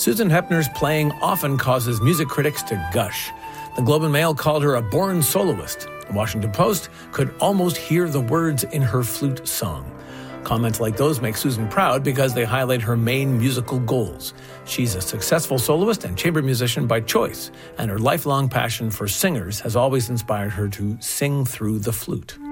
Susan Hepner's playing often causes music critics to gush. The Globe and Mail called her a born soloist. The Washington Post could almost hear the words in her flute song. Comments like those make Susan proud because they highlight her main musical goals. She's a successful soloist and chamber musician by choice, and her lifelong passion for singers has always inspired her to sing through the flute.